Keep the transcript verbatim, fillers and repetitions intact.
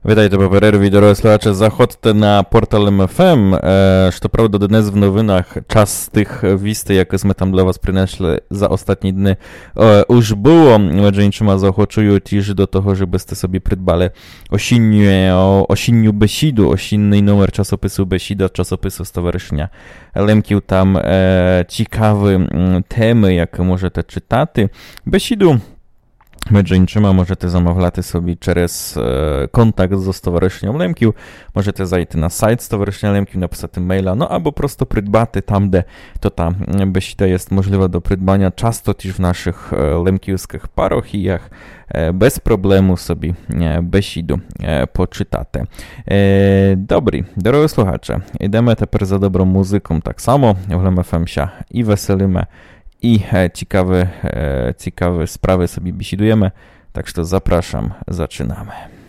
Вітайте по перерві, дорогі слухачі. Заходьте на портал ем еф ем. Щоправда, днес в новинах час з тих вістей, які ми там для вас принесли за останні дні, już było. Отже, іншими заохочую тіж до того, żebyście собі придбали осінню, осінню бесіду, осінний номер часопису Бесіда, часопису Stowarzyszenia Лемків. Там е, цікаві теми, які можете читати. Бесіду Między innymi możecie zamawiać sobie przez e, kontakt ze Stowarzyszeniem Lemkiów, możecie zajść na сайт Stowarzyszenia Lemkiów, napisać maila, no albo prosto prydbać tam, gdzie to ta besida jest możliwa do prydbania, często też w naszych e, lemkiowskich parochiach, e, bez problemu sobie e, besidu e, poczytacie. E, dobry, drodzy słuchacze, idziemy teraz za dobrą muzyką, tak samo w em ef em się i weselimy, i ciekawe, ciekawe sprawy sobie bisidujemy, tak że zapraszam, zaczynamy.